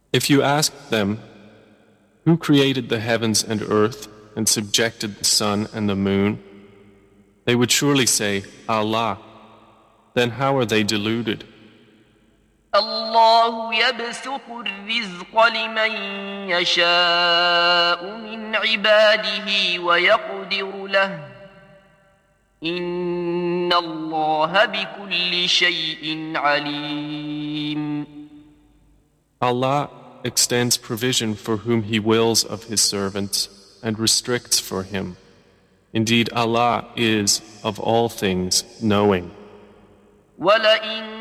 If you ask them, who created the heavens and earth and subjected the sun and the moon, they would surely say, Allah. Then how are they deluded? الله يبسط الرزق لمن يشاء من عباده ويقدر له إن الله بكل شيء عليم. Allah extends provision for whom He wills of His servants and restricts for him. Indeed, Allah is of all things knowing. ولئن